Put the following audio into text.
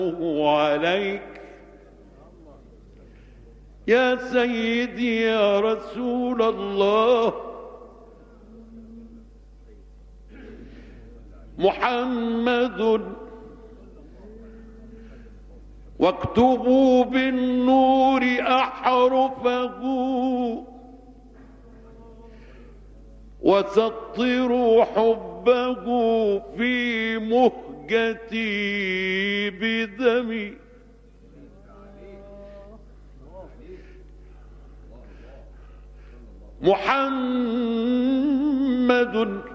عليك يا سيدي يا رسول الله محمد، واكتبوا بالنور أحرفه وسطروا حبه في مهجتي بدمي. محمد